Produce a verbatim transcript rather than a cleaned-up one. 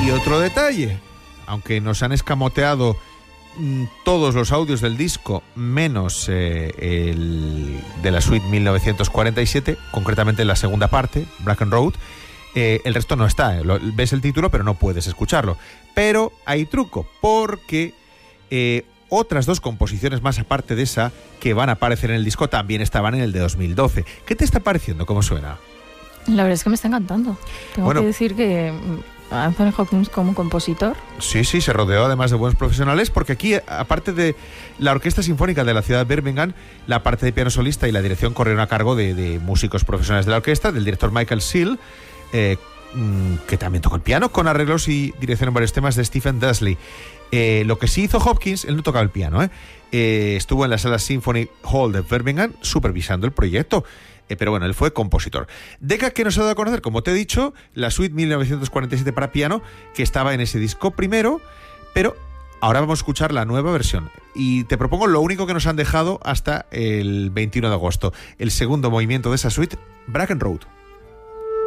Y otro detalle, aunque nos han escamoteado mm, todos los audios del disco, menos eh, el de la suite mil novecientos cuarenta y siete, concretamente la segunda parte, Bracken Road, eh, el resto no está. Lo, ves el título, pero no puedes escucharlo. Pero hay truco, porque eh, otras dos composiciones más aparte de esa que van a aparecer en el disco también estaban en el de dos mil doce. ¿Qué te está pareciendo? ¿Cómo suena? La verdad es que me está encantando. Tengo bueno, que decir que Anthony Hopkins como compositor... Sí, sí, se rodeó además de buenos profesionales, porque aquí, aparte de la Orquesta Sinfónica de la ciudad de Birmingham, la parte de piano solista y la dirección corrieron a cargo de, de músicos profesionales de la orquesta, del director Michael Seal, eh, que también tocó el piano, con arreglos y dirección en varios temas de Stephen Dudley. Eh, lo que sí hizo Hopkins, él no tocaba el piano, ¿eh? Eh, estuvo en la sala Symphony Hall de Birmingham supervisando el proyecto. Eh, pero bueno, él fue compositor. Decca, que nos ha dado a conocer, como te he dicho, la suite mil novecientos cuarenta y siete para piano, que estaba en ese disco primero, pero ahora vamos a escuchar la nueva versión. Y te propongo lo único que nos han dejado hasta el veintiuno de agosto, el segundo movimiento de esa suite, Bracken Road.